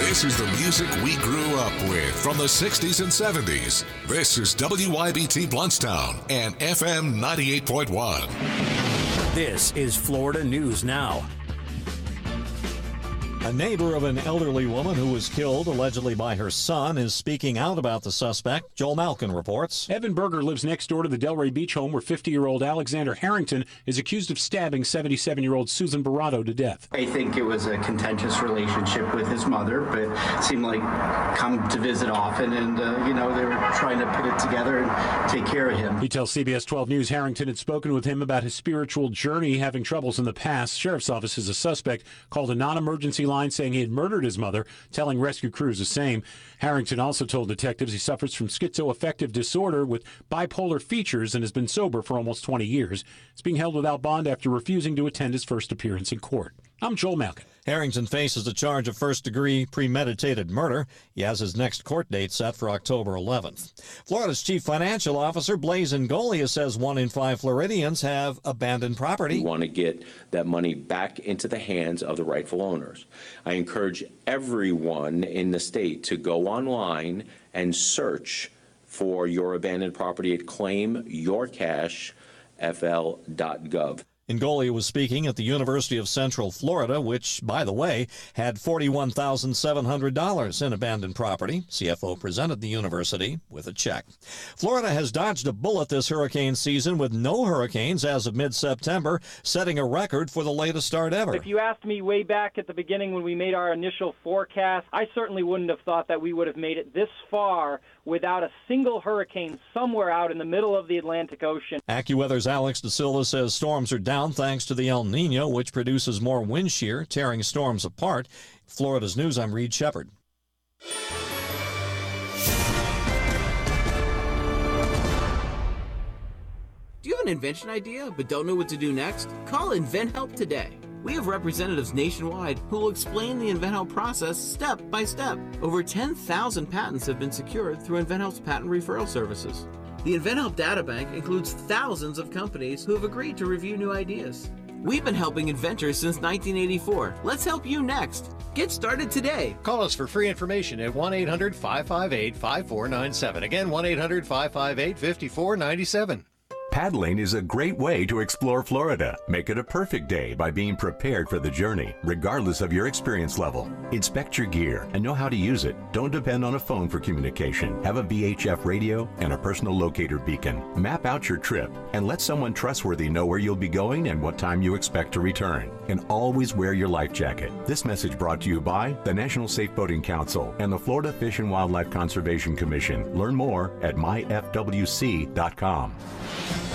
This is the music we grew up with from the 60s and 70s. This is WYBT Bluntstown and FM 98.1. This is Florida News Now. A neighbor of an elderly woman who was killed allegedly by her son is speaking out about the suspect. Joel Malkin reports. Evan Berger lives next door to the Delray Beach home where 50-year-old Alexander Harrington is accused of stabbing 77-year-old Susan Barato to death. I think it was a contentious relationship with his mother, but it seemed like come to visit often and, they were trying to put it together and take care of him. He tells CBS 12 News Harrington had spoken with him about his spiritual journey, having troubles in the past. Sheriff's office is a suspect, called a non-emergency line saying he had murdered his mother, telling rescue crews the same. Harrington also told detectives he suffers from schizoaffective disorder with bipolar features and has been sober for almost 20 years. He's being held without bond after refusing to attend his first appearance in court. I'm Joel Malkin. Harrington faces a charge of first-degree premeditated murder. He has his next court date set for October 11th. Florida's chief financial officer, Blaise Ingoglia, says 1 in 5 Floridians have abandoned property. We want to get that money back into the hands of the rightful owners. I encourage everyone in the state to go online and search for your abandoned property at claimyourcashfl.gov. Ingoglia was speaking at the University of Central Florida, which, by the way, had $41,700 in abandoned property. CFO presented the university with a check. Florida has dodged a bullet this hurricane season with no hurricanes as of mid-September, setting a record for the latest start ever. If you asked me way back at the beginning when we made our initial forecast, I certainly wouldn't have thought that we would have made it this far without a single hurricane somewhere out in the middle of the Atlantic Ocean. AccuWeather's Alex De Silva says storms are down thanks to the El Nino, which produces more wind shear, tearing storms apart. Florida's News, I'm Reed Shepard. Do you have an invention idea but don't know what to do next? Call InventHelp today. We have representatives nationwide who will explain the InventHelp process step by step. Over 10,000 patents have been secured through InventHelp's patent referral services. The InventHelp Databank includes thousands of companies who have agreed to review new ideas. We've been helping inventors since 1984. Let's help you next. Get started today. Call us for free information at 1-800-558-5497. Again, 1-800-558-5497. Paddling is a great way to explore Florida. Make it a perfect day by being prepared for the journey, regardless of your experience level. Inspect your gear and know how to use it. Don't depend on a phone for communication. Have a VHF radio and a personal locator beacon. Map out your trip and let someone trustworthy know where you'll be going and what time you expect to return. And always wear your life jacket. This message brought to you by the National Safe Boating Council and the Florida Fish and Wildlife Conservation Commission. Learn more at myfwc.com.